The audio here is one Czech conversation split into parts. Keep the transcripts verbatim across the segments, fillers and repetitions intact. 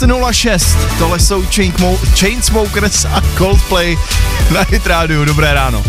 nula šest, tohle jsou Chainsmokers a Coldplay na Hit Radio. Dobré ráno.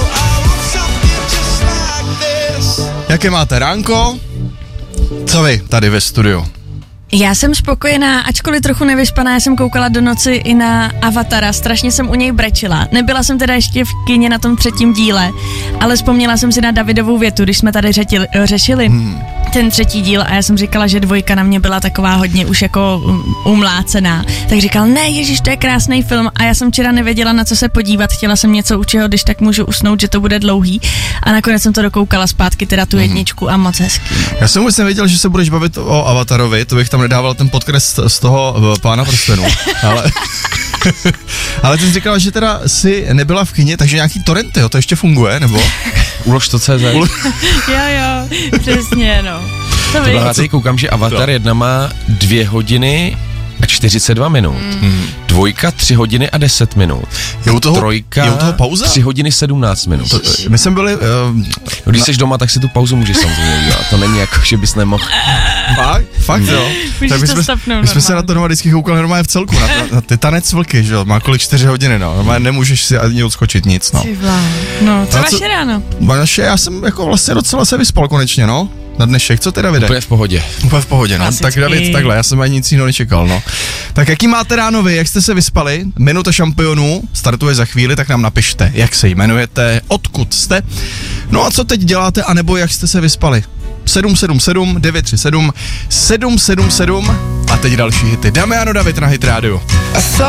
Jaké máte ránko? Co vy tady ve studiu? Já jsem spokojená, ačkoliv trochu nevyspaná, já jsem koukala do noci i na Avatara, strašně jsem u něj brečila. Nebyla jsem teda ještě v kině na tom třetím díle, ale vzpomněla jsem si na Davidovou větu, když jsme tady řetili, řešili hmm. ten třetí díl a já jsem říkala, že dvojka na mě byla taková hodně už jako umlácená. Tak říkal, ne, ježiš, to je krásný film a já jsem včera nevěděla, na co se podívat, chtěla jsem něco, u čeho, když tak můžu usnout, že to bude dlouhý a nakonec jsem to dokoukala zpátky, teda tu jedničku a moc hezký. Já jsem vůbec nevěděl, že se budeš bavit o Avatarovi, to bych tam nedával ten podkres z toho Pána prstenů, ale... ale ty jsi říkala, že teda si nebyla v kině, takže nějaký torrenty, jo, to ještě funguje, nebo? Ulož to cé zet. jo, jo, přesně, no. To to já teď koukám, že Avatar jedna má dvě hodiny a čtyřicet dva minut. Mm. Dvojka tři hodiny a deset minut. Je u toho, Trojka je u toho pauza? tři hodiny sedmnáct minut. To, my jsme byli... Uh, no, když na... jsi doma, tak si tu pauzu můžeš samozřejmě udělat. To není jako, že bys nemohl. Fakt? Fakt, jo. Tak my jsme, stopnout, my jsme se na to doma vždycky koukali normálně v celku. Na, na ty tanec vlky, že jo, má kolik čtyři hodiny, no. Normálně nemůžeš si ani odskočit nic, no. No, co vaše ráno? Naše, já jsem jako vlastně docela se vyspal konečně, no. Na dnešek, co ty, Davide? Úplně v pohodě. Úplně v pohodě, no. Tak David, takhle, já jsem ani nic jiného nečekal, no. Tak jaký máte ráno vy, jak jste se vyspali? Minuta šampionů startuje za chvíli, tak nám napište, jak se jmenujete, odkud jste. No a co teď děláte, anebo jak jste se vyspali? sedm sedm sedm devět tři sedm sedm sedm sedm a teď další hity. Dáme ano, David na Hit Radio.